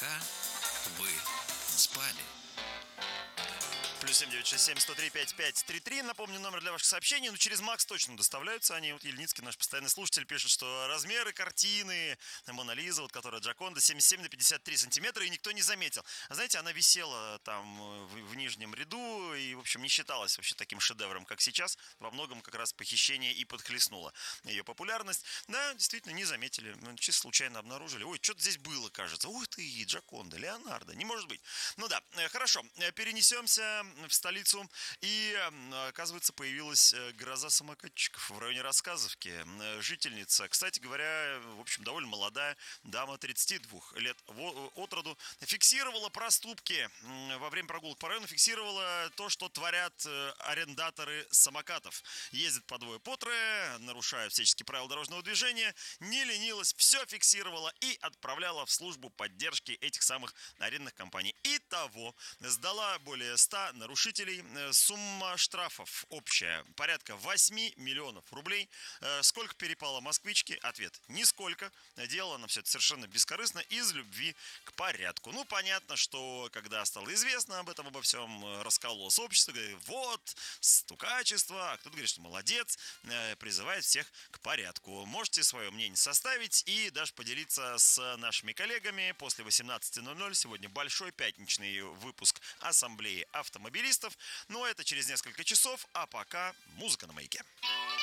Пока вы спали. Плюс 7967-103-5533. Напомню, номер для ваших сообщений. Через МАКС точно доставляются они. Вот Ельницкий, наш постоянный слушатель, пишет, что размеры картины Мона Лиза, вот которая Джоконда, 77 на 53 сантиметра, и никто не заметил. А знаете, она висела там в нижнем ряду и, в общем, не считалась вообще таким шедевром, как сейчас. Во многом как раз похищение и подхлестнуло ее популярность. Да, действительно, не заметили. Чисто случайно обнаружили. Ой, что-то здесь было, кажется. Ух ты, Джоконда, Леонардо. Не может быть. Ну да, хорошо. Перенесемся в столицу. И, оказывается, появилась гроза самокатчиков в районе Рассказовки. Жительница, кстати говоря, в общем, довольно молодая дама, 32 лет от роду, фиксировала проступки во время прогулок по району, фиксировала то, что творят арендаторы самокатов. Ездят по двое по трое, нарушают всяческие правила дорожного движения, не ленилась, все фиксировала и отправляла в службу поддержки этих самых арендных компаний. Итого, сдала более 100 нарушителей. Сумма штрафов общая порядка 8 миллионов рублей. Сколько перепало москвичке? Ответ: нисколько. Делала она все это совершенно бескорыстно, из любви к порядку. Ну, понятно, что когда стало известно об этом, обо всем, раскололось общество. Говорит, вот, стукачество. А кто-то говорит, что молодец, призывает всех к порядку. Можете свое мнение составить и даже поделиться с нашими коллегами. После 18:00 сегодня большой пятничный выпуск Ассамблеи автомобилистов. Но это через несколько часов, а пока музыка на Маяке.